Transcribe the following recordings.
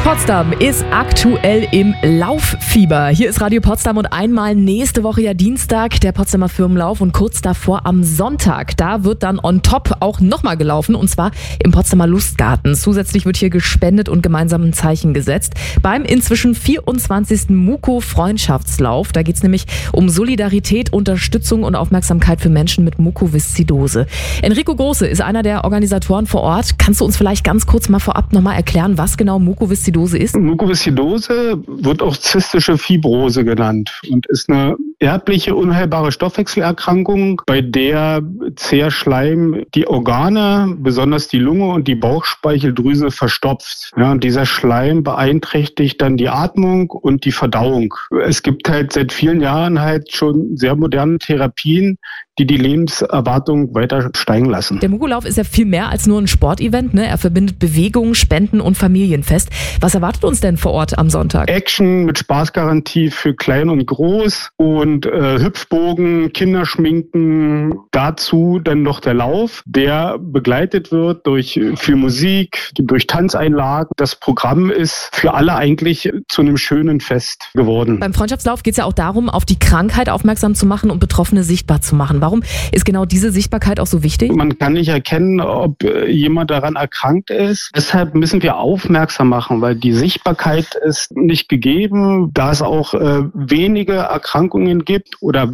Potsdam ist aktuell im Lauffieber. Hier ist Radio Potsdam und einmal nächste Woche ja Dienstag der Potsdamer Firmenlauf und kurz davor am Sonntag. Da wird dann on top auch nochmal gelaufen und zwar im Potsdamer Lustgarten. Zusätzlich wird hier gespendet und gemeinsam ein Zeichen gesetzt. Beim inzwischen 24. Muko-Freundschaftslauf. Da geht es nämlich um Solidarität, Unterstützung und Aufmerksamkeit für Menschen mit Mukoviszidose. Enrico Große ist einer der Organisatoren vor Ort. Kannst du uns vielleicht ganz kurz mal vorab nochmal erklären, was genau Mukoviszidose ist? Mukoviszidose wird auch zystische Fibrose genannt und ist eine erbliche, unheilbare Stoffwechselerkrankung, bei der zäher Schleim die Organe, besonders die Lunge und die Bauchspeicheldrüse verstopft. Ja, und dieser Schleim beeinträchtigt dann die Atmung und die Verdauung. Es gibt halt seit vielen Jahren halt schon sehr moderne Therapien, die Lebenserwartung weiter steigen lassen. Der Mukolauf ist ja viel mehr als nur ein Sportevent, ne? Er verbindet Bewegung, Spenden und Familienfest. Was erwartet uns denn vor Ort am Sonntag? Action mit Spaßgarantie für Klein und Groß und Hüpfbogen, Kinderschminken. Dazu dann noch der Lauf, der begleitet wird durch viel Musik, durch Tanzeinlagen. Das Programm ist für alle eigentlich zu einem schönen Fest geworden. Beim Freundschaftslauf geht es ja auch darum, auf die Krankheit aufmerksam zu machen und Betroffene sichtbar zu machen. Warum ist genau diese Sichtbarkeit auch so wichtig? Man kann nicht erkennen, ob jemand daran erkrankt ist. Deshalb müssen wir aufmerksam machen, weil die Sichtbarkeit ist nicht gegeben, da es auch wenige Erkrankungen gibt oder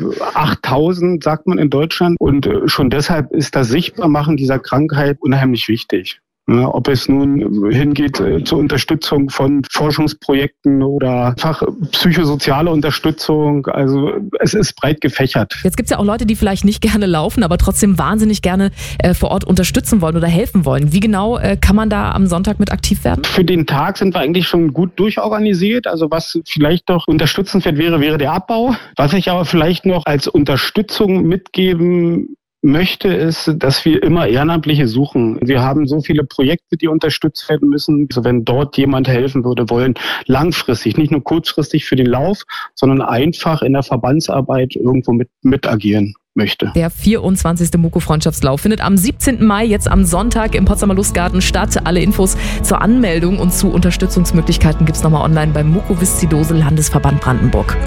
8000, sagt man in Deutschland. Und schon deshalb ist das Sichtbarmachen dieser Krankheit unheimlich wichtig. Ja, ob es nun hingeht zur Unterstützung von Forschungsprojekten oder psychosoziale Unterstützung. Also es ist breit gefächert. Jetzt gibt es ja auch Leute, die vielleicht nicht gerne laufen, aber trotzdem wahnsinnig gerne vor Ort unterstützen wollen oder helfen wollen. Wie genau kann man da am Sonntag mit aktiv werden? Für den Tag sind wir eigentlich schon gut durchorganisiert. Also was vielleicht noch unterstützenswert wäre der Abbau. Was ich aber vielleicht noch als Unterstützung mitgeben möchte, ist, dass wir immer Ehrenamtliche suchen. Wir haben so viele Projekte, die unterstützt werden müssen. Also wenn dort jemand helfen würde wollen, langfristig, nicht nur kurzfristig für den Lauf, sondern einfach in der Verbandsarbeit irgendwo mit agieren möchte. Der 24. Muko-Freundschaftslauf findet am 17. Mai, jetzt am Sonntag im Potsdamer Lustgarten statt. Alle Infos zur Anmeldung und zu Unterstützungsmöglichkeiten gibt es nochmal online beim Mukoviszidose Landesverband Brandenburg.